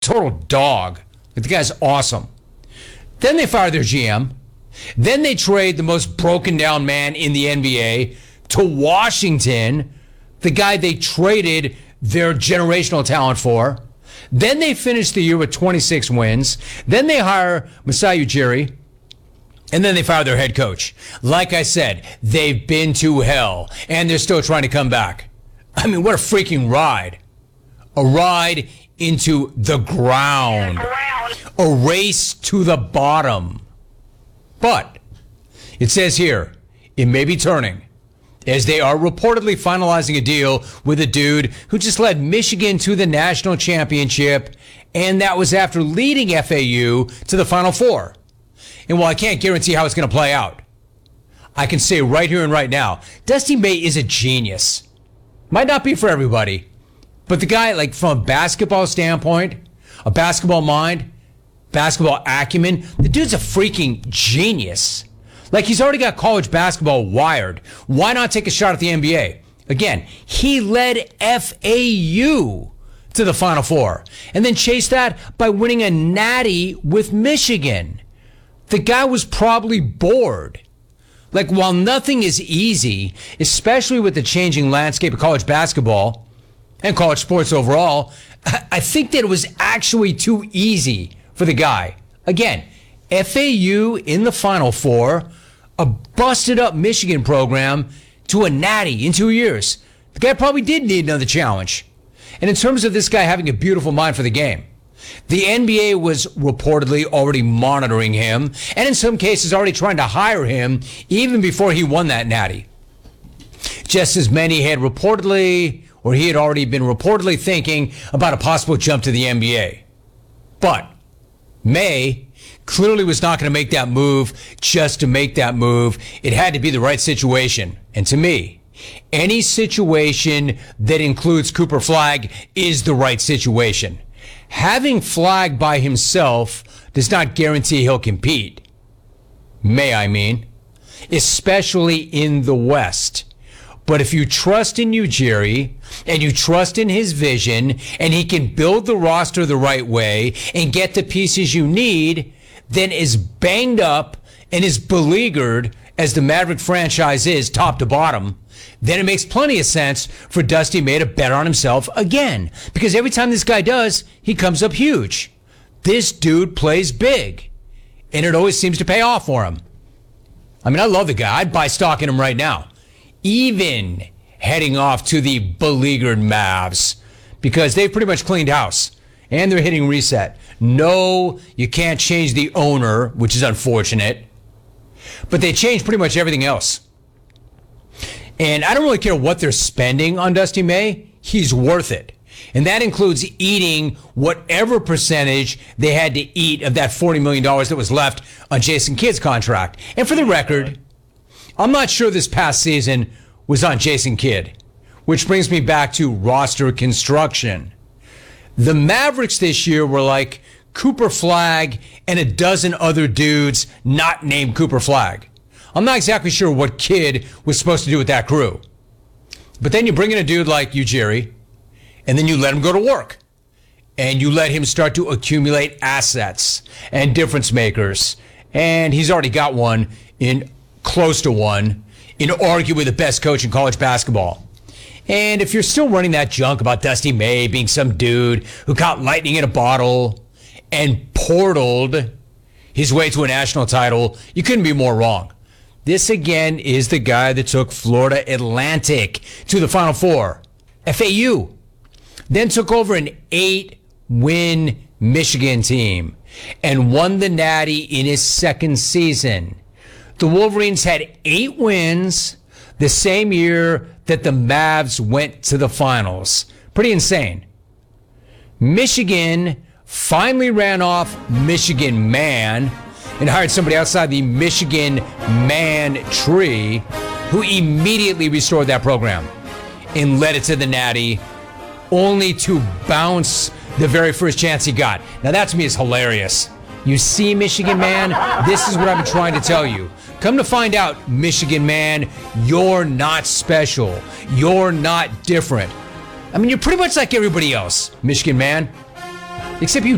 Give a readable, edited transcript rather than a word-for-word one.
total dog. The guy's awesome. Then they fire their GM. Then they trade the most broken down man in the NBA to Washington, the guy they traded their generational talent for. Then they finish the year with 26 wins. Then they hire Masai Ujiri. And then they fire their head coach. Like I said, they've been to hell, and they're still trying to come back. I mean, what a freaking ride. A ride into the ground. A race to the bottom. But it says here, it may be turning, as they are reportedly finalizing a deal with a dude who just led Michigan to the national championship, and that was after leading FAU to the Final Four. And while I can't guarantee how it's going to play out, I can say right here and right now, Dusty May is a genius. Might not be for everybody, but the guy, like from a basketball standpoint, a basketball mind, basketball acumen, the dude's a freaking genius. Like, he's already got college basketball wired. Why not take a shot at the NBA? Again, he led FAU to the Final Four and then chased that by winning a natty with Michigan. The guy was probably bored. Like, while nothing is easy, especially with the changing landscape of college basketball and college sports overall, I think that it was actually too easy for the guy. Again, FAU in the Final Four, a busted up Michigan program to a natty in 2 years. The guy probably did need another challenge. And in terms of this guy having a beautiful mind for the game, the NBA was reportedly already monitoring him, and in some cases already trying to hire him even before he won that natty. Just as many had reportedly, or he had already been reportedly thinking about a possible jump to the NBA. But May clearly was not going to make that move just to make that move. It had to be the right situation. And to me, any situation that includes Cooper Flagg is the right situation. Having Flagg by himself does not guarantee he'll compete. I mean, especially in the West. But if you trust in Ujiri and you trust in his vision and he can build the roster the right way and get the pieces you need, then as banged up and as beleaguered as the Maverick franchise is top to bottom, then it makes plenty of sense for Dusty May to bet on himself again. Because every time this guy does, he comes up huge. This dude plays big. And it always seems to pay off for him. I mean, I love the guy. I'd buy stock in him right now. Even heading off to the beleaguered Mavs. Because they've pretty much cleaned house. And they're hitting reset. No, you can't change the owner, which is unfortunate. But they changed pretty much everything else. And I don't really care what they're spending on Dusty May. He's worth it. And that includes eating whatever percentage they had to eat of that $40 million that was left on Jason Kidd's contract. And for the record, I'm not sure this past season was on Jason Kidd, which brings me back to roster construction. The Mavericks this year were like Cooper Flagg and a dozen other dudes not named Cooper Flagg. I'm not exactly sure what Kidd was supposed to do with that crew. But then you bring in a dude like Ujiri, and then you let him go to work. And you let him start to accumulate assets and difference makers. And he's already got one, in close to one, in arguably the best coach in college basketball. And if you're still running that junk about Dusty May being some dude who caught lightning in a bottle and portaled his way to a national title, you couldn't be more wrong. This, again, is the guy that took Florida Atlantic to the Final Four, FAU. Then took over an 8-win Michigan team and won the Natty in his second season. The Wolverines had 8 wins the same year that the Mavs went to the finals. Pretty insane. Michigan finally ran off Michigan Man and hired somebody outside the Michigan Man tree who immediately restored that program and led it to the Natty, only to bounce the very first chance he got. Now that to me is hilarious. You see, Michigan Man, this is what I've been trying to tell you. Come to find out, Michigan Man, you're not special. You're not different. I mean, you're pretty much like everybody else, Michigan Man. Except you